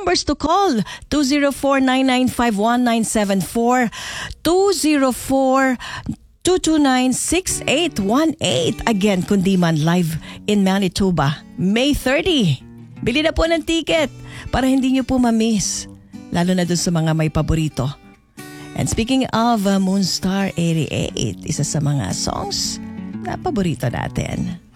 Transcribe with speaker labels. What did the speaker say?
Speaker 1: numbers to call, 204-995-1974, 204-229-6818. Again, Kundiman live in Manitoba, May 30. Bili na po ng ticket para hindi nyo po ma-miss, lalo na dun sa mga may paborito. And speaking of Moonstar 88, isa sa mga songs na paborito natin.